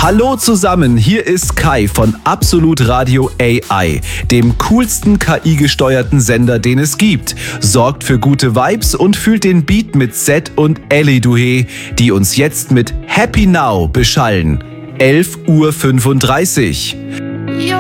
Hallo zusammen, hier ist Kai von Absolut Radio AI, dem coolsten KI-gesteuerten Sender, den es gibt. Sorgt für gute Vibes und fühlt den Beat mit Zed und Ellie Duhe, die uns jetzt mit Happy Now beschallen. 11:35 Uhr.